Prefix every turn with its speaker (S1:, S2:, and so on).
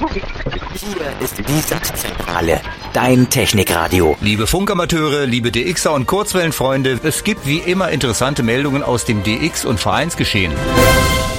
S1: Hier ist die Satzzentrale, dein Technikradio.
S2: Liebe Funkamateure, liebe DXer und Kurzwellenfreunde, es gibt wie immer interessante Meldungen aus dem DX- und Vereinsgeschehen.